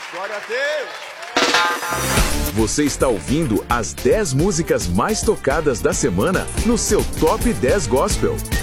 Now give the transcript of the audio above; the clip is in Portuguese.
Glória a Deus. Você está ouvindo as 10 músicas mais tocadas da semana no seu Top 10 Gospel.